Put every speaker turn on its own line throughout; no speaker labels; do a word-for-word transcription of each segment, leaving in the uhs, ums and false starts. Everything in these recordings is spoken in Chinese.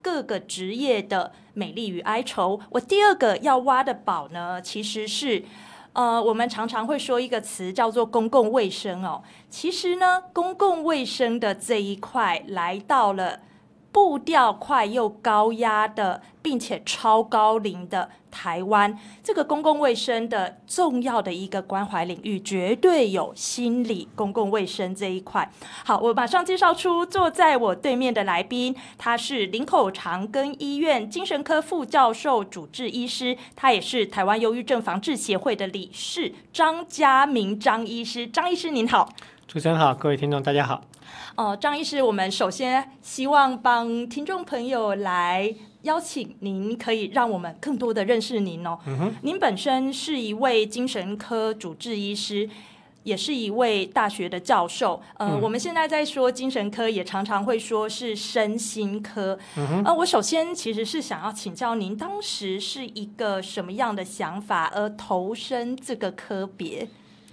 各个职业的美丽与哀愁。我第二个要挖的宝呢，其实是呃，我们常常会说一个词叫做公共卫生哦。其实呢，公共卫生的这一块来到了步调快又高压的，并且超高龄的台湾，这个公共卫生的重要的一个关怀领域，绝对有心理公共卫生这一块。好，我马上介绍出坐在我对面的来宾，他是林口长庚医院精神科副教授、主治医师，他也是台湾忧郁症防治协会的理事张家明张医师。张医师您好。
主持人好，各位听众大家好。
呃，张医师，我们首先希望帮听众朋友来邀请您，可以让我们更多的认识您哦。嗯、您本身是一位精神科主治医师，也是一位大学的教授。呃，嗯、我们现在在说精神科，也常常会说是身心科。嗯、呃，我首先其实是想要请教您，当时是一个什么样的想法而投身这个科别？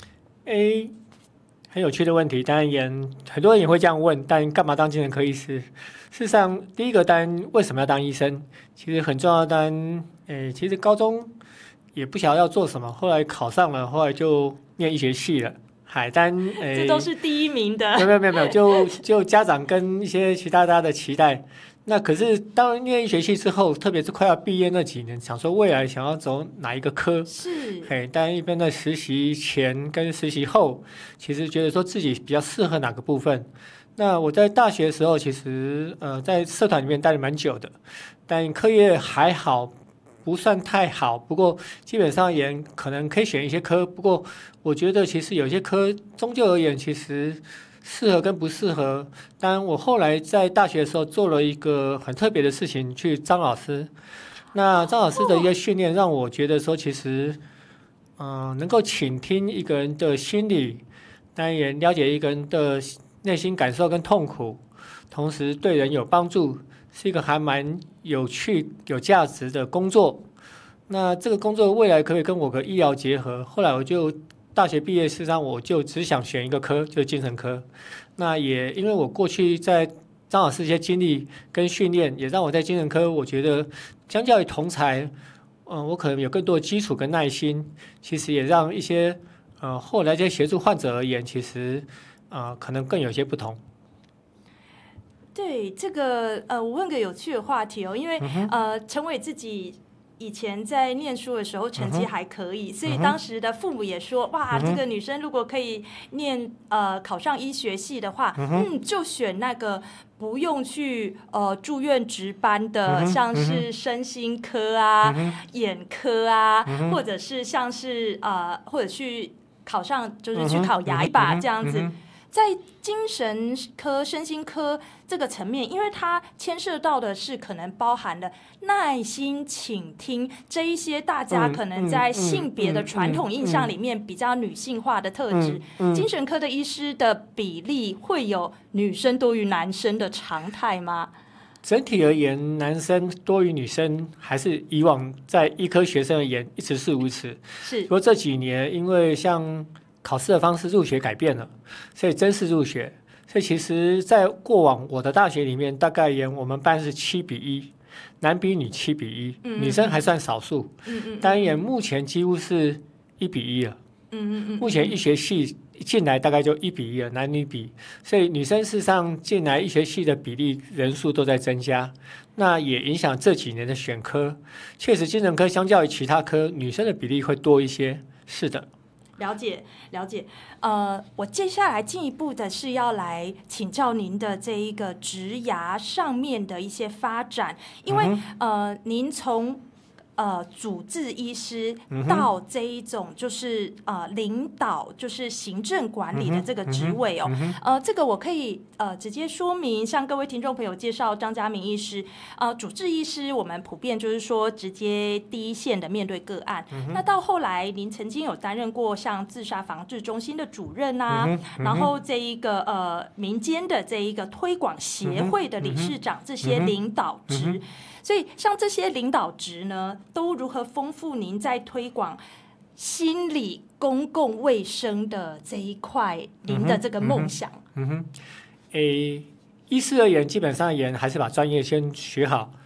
A很有趣的问题，当然也很多人也会这样问，但干嘛当精神科医师？事实上，第一个当然为什么要当医生，其实很重要。当然，诶，其实高中也不晓得要做什么，后来考上了，后来就念医学系了。海丹，诶，
这都是第一名的。
没有没有没有，就就家长跟一些其他大家的期待。那可是当念医学系之后，特别是快要毕业那几年，想说未来想要走哪一个科，
是，
嘿，但一边在实习前跟实习后，其实觉得说自己比较适合哪个部分。那我在大学的时候，其实呃在社团里面待了蛮久的，但课业还好，不算太好，不过基本上也可能可以选一些科。不过我觉得其实有些科终究而言，其实适合跟不适合。当然我后来在大学的时候做了一个很特别的事情，去张老师。那张老师的一个训练让我觉得说，其实嗯、呃，能够倾听一个人的心理，当然也了解一个人的内心感受跟痛苦，同时对人有帮助，是一个还蛮有趣有价值的工作。那这个工作未来可不可以跟我的医疗结合？后来我就大学毕业，事实上我就只想选一个科，就是精神科。那也因为我过去在张老师一些经历跟训练，也让我在精神科，我觉得相较于同才，嗯，我可能有更多的基础跟耐心。其实也让一些呃后来在协助患者而言，其实呃可能更有些不同。
对这个呃，我问个有趣的话题哦，因为、嗯、呃，陈伟自己以前在念书的时候成绩还可以，嗯、所以当时的父母也说，哇，嗯、这个女生如果可以念呃考上医学系的话，嗯，嗯就选那个不用去呃住院值班的，嗯、像是身心科啊、嗯、眼科啊，嗯、或者是像是呃或者去考上就是去考牙医吧、嗯、这样子。嗯在精神科、身心科这个层面，因为它牵涉到的是可能包含了耐心倾听这一些大家可能在性别的传统印象里面比较女性化的特质。精神科的医师的比例会有女生多于男生的常态吗？
整体而言，男生多于女生，还是以往在医科学生而言一直是如此。
是，
不过这几年因为像考试的方式入学改变了，所以真是入学。所以其实在过往我的大学里面，大概我们班是七比一，男比女七比一，嗯嗯，女生还算少数。嗯嗯，当然目前几乎是一比一了。嗯嗯嗯，目前医学系进来大概就一比一了，男女比。所以女生事实上进来医学系的比例人数都在增加，那也影响这几年的选科。确实精神科相较于其他科，女生的比例会多一些。是的。
了解了解，呃，我接下来进一步的是要来请教您的这一个职涯上面的一些发展，因为、嗯、呃，您从呃主治医师到这一种就是呃领导，就是行政管理的这个职位哦，嗯、呃，这个我可以呃直接说明，向各位听众朋友介绍张家明医师，呃，主治医师我们普遍就是说直接第一线的面对个案，嗯、那到后来您曾经有担任过像自杀防治中心的主任啊，嗯嗯、然后这一个呃民间的这一个推广协会的理事长，这些领导职。嗯嗯嗯所以像这些领导职呢，都如何丰富您在推广心理公共卫生的这一块您的这个梦想？
嗯哼，诶、嗯，医师而言，基本上而言还是把专业先学好，